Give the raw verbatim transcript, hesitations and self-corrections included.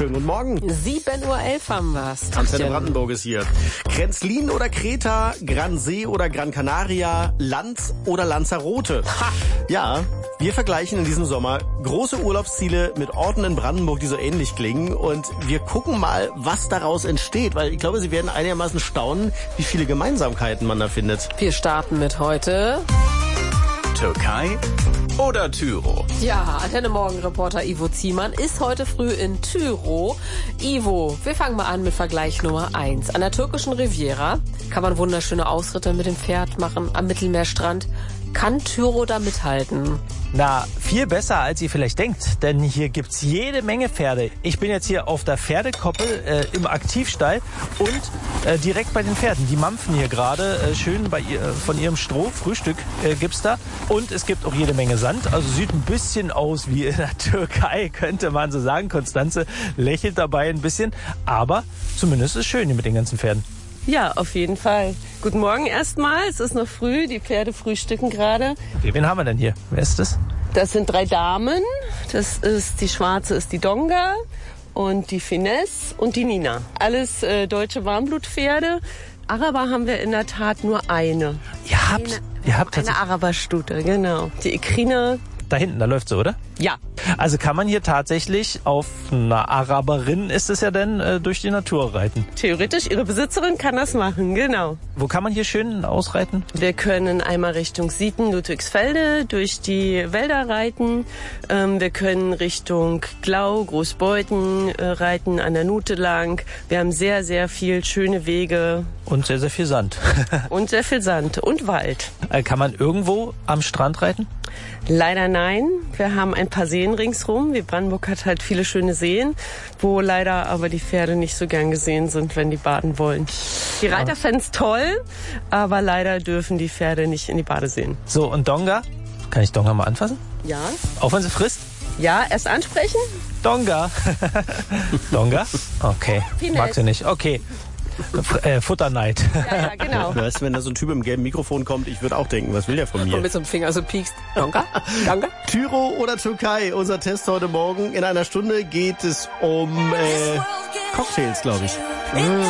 Schönen guten Morgen. sieben Uhr elf haben wir's. Antenne Brandenburg ist hier. Grenzlin oder Kreta, Gran See oder Gran Canaria, Lanz oder Lanzarote. Ha. Ja, wir vergleichen in diesem Sommer große Urlaubsziele mit Orten in Brandenburg, die so ähnlich klingen. Und wir gucken mal, was daraus entsteht. Weil ich glaube, Sie werden einigermaßen staunen, wie viele Gemeinsamkeiten man da findet. Wir starten mit heute. Türkei oder Tyro? Ja, Antenne Morgen-Reporter Ivo Ziemann ist heute früh in Tyro. Ivo, wir fangen mal an mit Vergleich Nummer eins. An der türkischen Riviera kann man wunderschöne Ausritte mit dem Pferd machen, am Mittelmeerstrand. Kann Tyro da mithalten? Na, viel besser, als ihr vielleicht denkt, denn hier gibt's jede Menge Pferde. Ich bin jetzt hier auf der Pferdekoppel äh, im Aktivstall und äh, direkt bei den Pferden. Die mampfen hier gerade äh, schön bei ihr, von ihrem Stroh. Frühstück äh, gibt's da. Und es gibt auch jede Menge Sand. Also sieht ein bisschen aus wie in der Türkei, könnte man so sagen. Konstanze lächelt dabei ein bisschen. Aber zumindest ist es schön hier mit den ganzen Pferden. Ja, auf jeden Fall. Guten Morgen erstmal. Es ist noch früh. Die Pferde frühstücken gerade. Okay, wen haben wir denn hier? Wer ist das? Das sind drei Damen. Das ist die schwarze ist die Donga und die Finesse und die Nina. Alles äh, deutsche Warmblutpferde. Araber haben wir in der Tat nur eine. Ihr habt, eine, ihr habt eine Araberstute, genau. Die Ikrina. Da hinten, da läuft sie, oder? Ja. Also kann man hier tatsächlich auf einer Araberin, ist es ja denn, äh, durch die Natur reiten? Theoretisch, ihre Besitzerin kann das machen, genau. Wo kann man hier schön ausreiten? Wir können einmal Richtung Sieten, Ludwigsfelde, durch die Wälder reiten. Ähm, wir können Richtung Glau, Großbeuthen äh, reiten, an der Nute lang. Wir haben sehr, sehr viel schöne Wege. Und sehr, sehr viel Sand. Und sehr viel Sand und Wald. Äh, kann man irgendwo am Strand reiten? Leider nein. Wir haben ein paar Seen ringsrum. Wie Brandenburg hat halt viele schöne Seen, wo leider aber die Pferde nicht so gern gesehen sind, wenn die baden wollen. Die Reiter fänden's toll, aber leider dürfen die Pferde nicht in die Badeseen. So, und Donga? Kann ich Donga mal anfassen? Ja. Auch wenn sie frisst? Ja, erst ansprechen. Donga. Donga? Okay. Finesse. Mag sie nicht. Okay. F- äh, Futterneid. Ja, ja, genau. Weißt du, wenn da so ein Typ im gelben Mikrofon kommt, ich würde auch denken, was will der von mir? Und mit so einem Finger so piekst. Danke, danke. Tyro oder Türkei? Unser Test heute Morgen. In einer Stunde geht es um äh, Cocktails, glaube ich. Mmh.